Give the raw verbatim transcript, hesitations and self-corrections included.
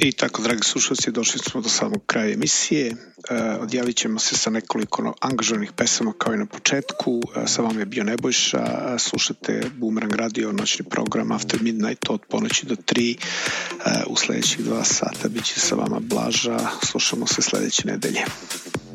I tako, dragi slušalci, došli smo do samog kraja emisije. E, odjavit ćemo se sa nekoliko angažovanih pesama kao i na početku. E, sa vama je bio Nebojša. Slušate Boomerang Radio, noćni program After Midnight od ponoći do tri. E, u sledećih dva sata bit će sa vama Blaža. Slušamo se sledeće nedelje.